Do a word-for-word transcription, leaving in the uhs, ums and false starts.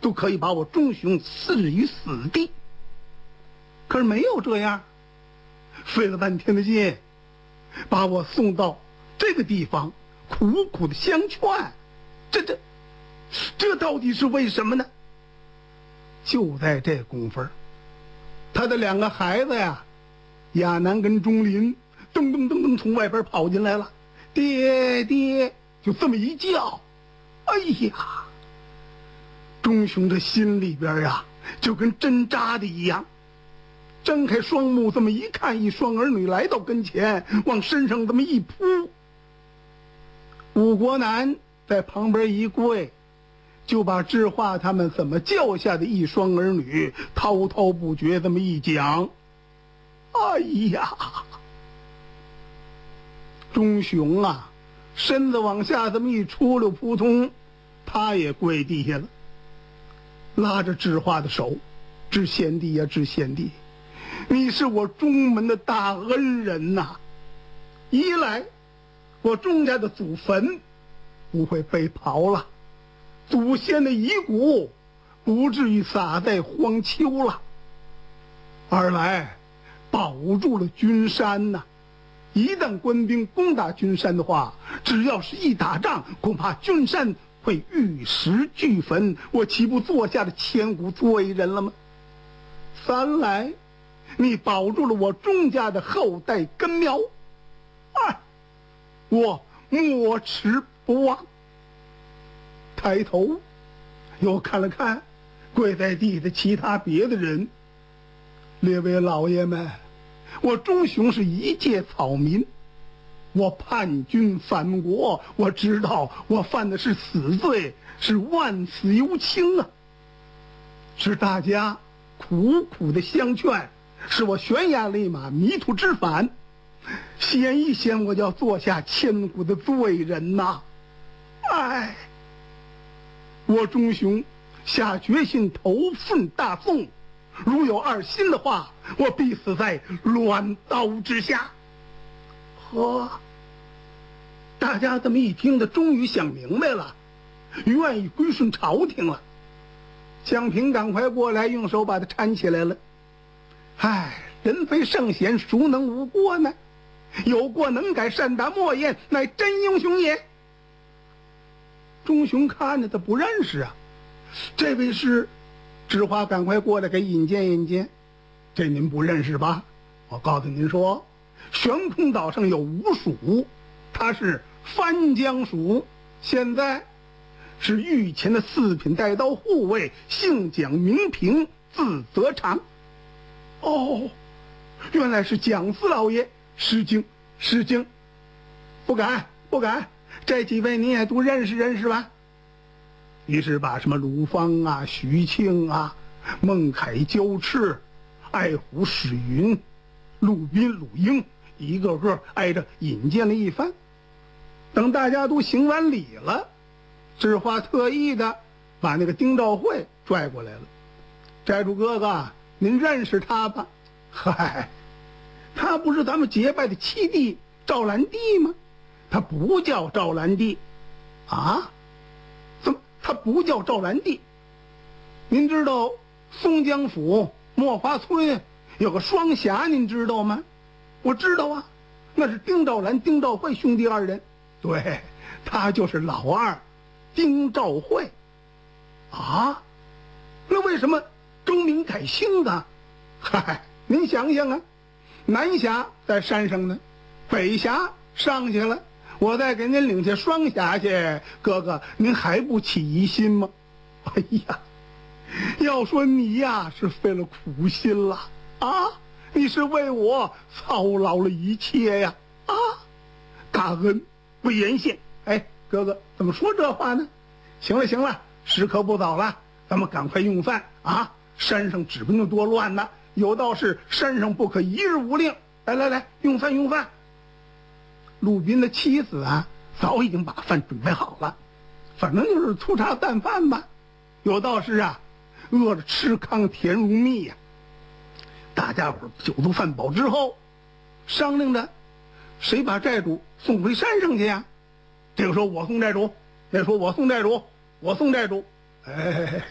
都可以把我钟雄置于死地。可是没有这样，费了半天的劲，把我送到这个地方，苦苦的相劝，这这这到底是为什么呢？就在这功夫，他的两个孩子呀，亚楠跟钟林噔噔噔噔从外边跑进来了，爹爹，就这么一叫，哎呀，钟雄的心里边呀就跟针扎的一样，睁开双目这么一看，一双儿女来到跟前，往身上这么一扑，武国南在旁边一跪，就把智化他们怎么教下的一双儿女滔滔不绝这么一讲。哎呀，钟雄啊，身子往下这么一出溜，扑通，他也跪地下了，拉着智化的手，智贤弟呀，智贤弟，你是我钟门的大恩人呐、啊！一来，我钟家的祖坟不会被刨了，祖先的遗骨不至于撒在荒丘了；二来，保住了君山呐、啊。一旦官兵攻打君山的话，只要是一打仗，恐怕君山会玉石俱焚，我岂不做下了千古罪人了吗？三来，你保住了我钟家的后代根苗，二，我没齿不忘。抬头又看了看跪在地的其他别的人，列位老爷们，我钟雄是一介草民，我叛军反国，我知道我犯的是死罪，是万死犹轻啊！是大家苦苦的相劝，使我悬崖勒马，迷途知返，险一险我就要做下千古的罪人呐！哎，我钟雄下决心投顺大宋，如有二心的话，我必死在乱刀之下。呵，大家这么一听的，终于想明白了，愿意归顺朝廷了。江平赶快过来，用手把他搀起来了。唉，人非圣贤，孰能无过呢？有过能改，善达莫言，乃真英雄也。钟雄看着他不认识啊，这位是知花，赶快过来给引荐引荐。这您不认识吧？我告诉您说，悬空岛上有吴蜀，他是藩江蜀，现在是御前的四品带刀护卫，姓蒋名平，字泽长。哦，原来是蒋四老爷，失敬失敬。不敢不敢，这几位你也都认识认识吧？于是把什么鲁芳啊、徐庆啊、孟凯、焦赤、爱虎、史云、陆斌、鲁英一个个挨着引荐了一番。等大家都行完礼了，智化特意的把那个丁兆会拽过来了。寨主哥哥，您认识他吧？嗨，他不是咱们结拜的七弟赵兰弟吗？他不叫赵兰弟啊？怎么他不叫赵兰弟？您知道松江府墨花村有个双侠，您知道吗？我知道啊，那是丁兆兰、丁兆会兄弟二人。对，他就是老二丁兆会啊。那为什么周明凯姓呢？嗨，您想想啊，南峡在山上呢，北峡上去了，我再给您领下双峡去，哥哥您还不起疑心吗？哎呀，要说你呀是费了苦心了啊，你是为我操劳了一切呀啊，大恩不言谢。哎，哥哥怎么说这话呢？行了行了，时刻不早了，咱们赶快用饭啊！山上指不定多乱呢，有道是山上不可一日无令。来来来，用饭用饭。陆斌的妻子啊，早已经把饭准备好了，反正就是粗茶淡饭吧。有道是啊，饿着吃糠甜如蜜呀、啊。大家伙酒足饭饱之后，商量着谁把寨主送回山上去呀？这个说我送寨主，那说我送寨主，我送寨主。哎。